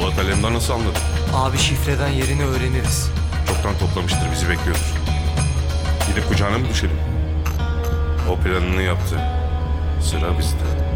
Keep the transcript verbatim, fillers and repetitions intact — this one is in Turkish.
Polat Alemdar nasıl anladı? Abi şifreden yerini öğreniriz. Çoktan toplamıştır, bizi bekliyordur. Gidip kucağına mı düşelim? O planını yaptı. Sıra bizde.